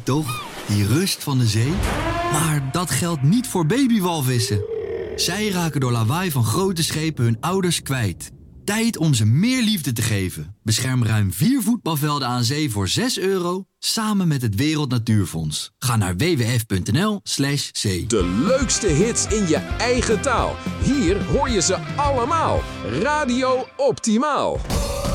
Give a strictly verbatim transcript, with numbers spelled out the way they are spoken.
toch? Die rust van de zee. Maar dat geldt niet voor babywalvissen. Zij raken door lawaai van grote schepen hun ouders kwijt. Tijd om ze meer liefde te geven. Bescherm ruim vier voetbalvelden aan zee voor zes euro... samen met het Wereld Natuurfonds. Ga naar w w f punt n l slash zee. De leukste hits in je eigen taal. Hier hoor je ze allemaal. Radio Optimaal.